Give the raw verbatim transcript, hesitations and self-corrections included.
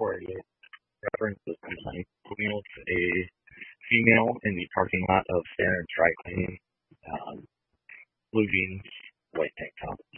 forty-eight references sometimes with a female in the parking lot of Standard Dry Cleaning, um, blue jeans, white tank top.